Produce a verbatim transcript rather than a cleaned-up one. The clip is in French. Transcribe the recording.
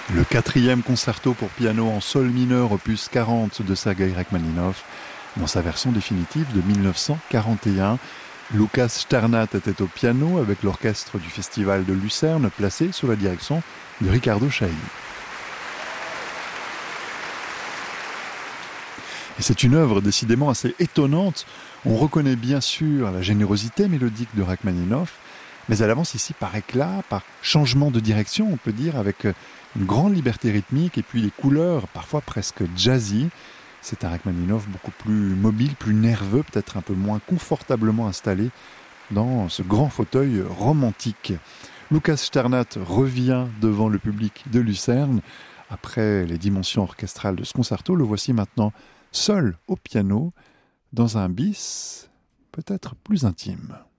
Le quatrième concerto pour piano en sol mineur opus quarante de Sergueï Rachmaninov, dans sa version définitive de mille neuf cent quarante et un. Lukas Sternat était au piano avec l'orchestre du Festival de Lucerne, placé sous la direction de Riccardo Chailly. Et c'est une œuvre décidément assez étonnante. On reconnaît bien sûr la générosité mélodique de Rachmaninov, mais elle avance ici par éclat, par changement de direction, on peut dire, avec une grande liberté rythmique et puis des couleurs parfois presque jazzy. C'est un Rachmaninov beaucoup plus mobile, plus nerveux, peut-être un peu moins confortablement installé dans ce grand fauteuil romantique. Lukas Sternat revient devant le public de Lucerne. Après les dimensions orchestrales de ce concerto, le voici maintenant seul au piano, dans un bis peut-être plus intime.